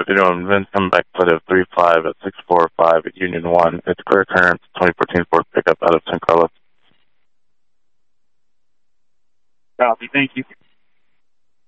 video on VIN number of 35 at 645 at Union 1. It's clear clearance, 2014 Ford pickup out of San Carlos. Copy, thank you.